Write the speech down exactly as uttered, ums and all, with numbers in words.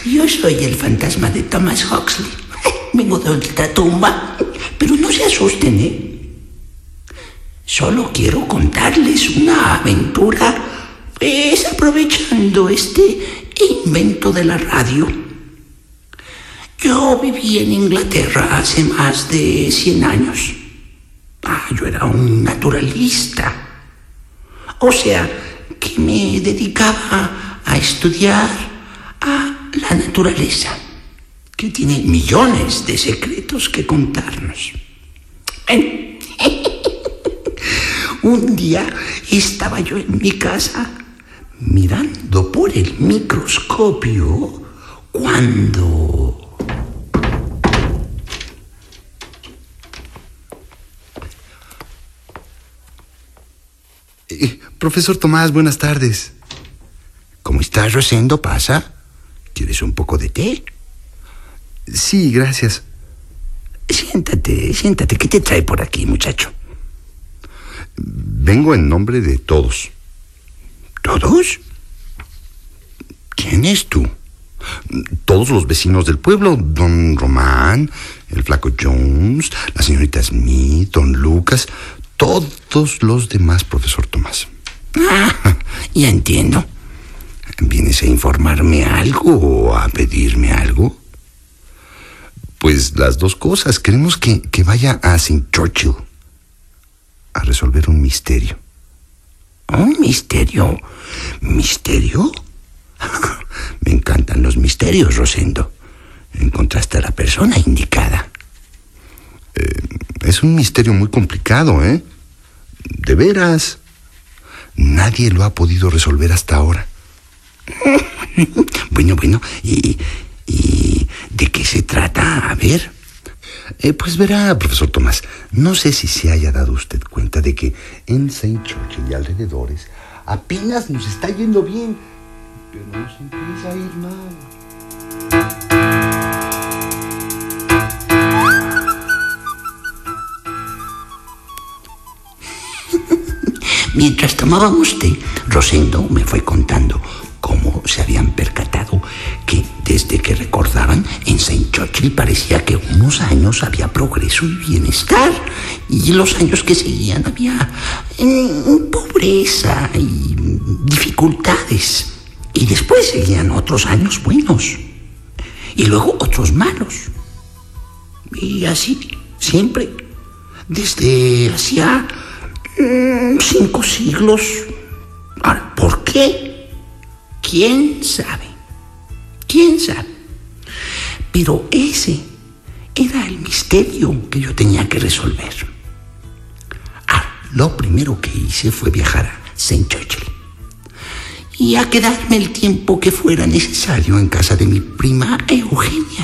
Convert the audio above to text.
Yo soy el fantasma de Thomas Huxley. Vengo de otra tumba, pero no se asusten, ¿eh? Solo quiero contarles una aventura, pues aprovechando este invento de la radio. Yo viví en Inglaterra hace más de cien años. Ah, yo era un naturalista. O sea, que me dedicaba a estudiar a la naturaleza, que tiene millones de secretos que contarnos. Un día estaba yo en mi casa mirando por el microscopio cuando... Eh, profesor Tomás, buenas tardes. ¿Cómo estás, Rosendo? ¿Pasa? ¿Quieres un poco de té? Sí, gracias. Siéntate, siéntate. ¿Qué te trae por aquí, muchacho? Vengo en nombre de todos. ¿Todos? ¿Quién es tú? Todos los vecinos del pueblo. Don Román, el flaco Jones, la señorita Smith, don Lucas, todos los demás, profesor Tomás. Ah, ya entiendo. ¿Vienes a informarme algo o a pedirme algo? Pues las dos cosas. Queremos que, que vaya a Saint Churchill a resolver un misterio. ¿Un misterio? ¿Misterio? Me encantan los misterios, Rosendo. Encontraste a la persona indicada. Eh, es un misterio muy complicado, ¿eh? De veras. Nadie lo ha podido resolver hasta ahora. Bueno, bueno, ¿y, y de qué se trata? A ver. Eh, pues verá, profesor Tomás, no sé si se haya dado usted cuenta de que en Saint Churchill y alrededores apenas nos está yendo bien, pero nos empieza a ir mal. Mientras tomábamos té, Rosendo me fue contando cómo se habían percatado que desde que recordaban en Saint Churchill parecía que unos años había progreso y bienestar, y los años que seguían había eh, pobreza y dificultades, y después seguían otros años buenos y luego otros malos, y así siempre desde hacía mm, cinco siglos. Ahora, ¿por qué? ¿Quién sabe? ¿Quién sabe? Pero ese era el misterio que yo tenía que resolver. Ah, lo primero que hice fue viajar a Saint Churchill y a quedarme el tiempo que fuera necesario en casa de mi prima Eugenia.